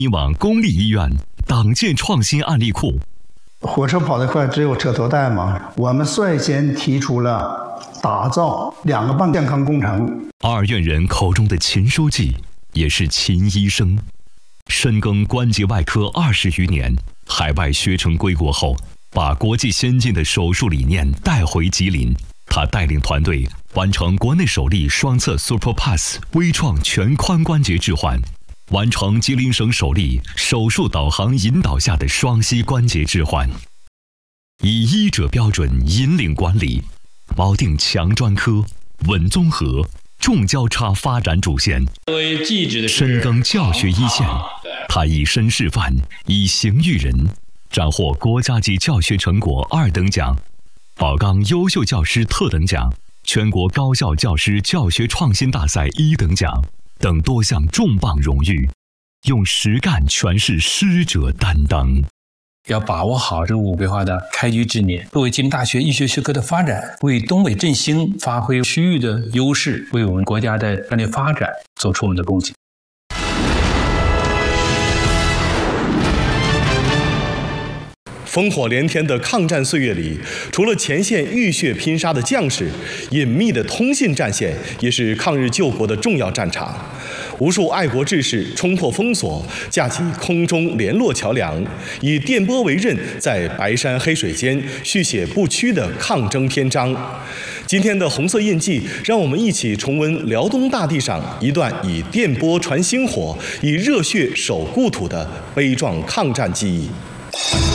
以往公立医院党建创新案例库。 火车跑得快，只有车头带嘛。我们率先提出了打造2个半健康工程。 二院人口中的秦书记，也是秦医生，深耕关节外科20余年，海外学成归国后，把国际先进的手术理念带回吉林。他带领团队完成国内首例双侧 SuperPass 微创全髋关节置换，完成吉林省首例手术导航引导下的双膝关节置换，以医者标准引领管理，锚定强专科、稳综合、重交叉发展主线，深耕教学一线。他以身示范，以形育人，斩获国家级教学成果2等奖、宝钢优秀教师特等奖、全国高校教师教学创新大赛1等奖等多项重磅荣誉，用实干诠释师者担当。 要把握好这5规划的开局之年，作为吉林大学医学学科的发展，为东北振兴发挥区域的优势，为我们国家的战略发展做出我们的贡献。 烽火连天的抗战岁月里，除了前线浴血拼杀的将士，隐秘的通信战线也是抗日救国的重要战场。无数爱国志士冲破封锁，架起空中联络桥梁，以电波为刃，在白山黑水间续写不屈的抗争篇章。今天的红色印记，让我们一起重温辽东大地上一段以电波传星火、以热血守故土的悲壮抗战记忆。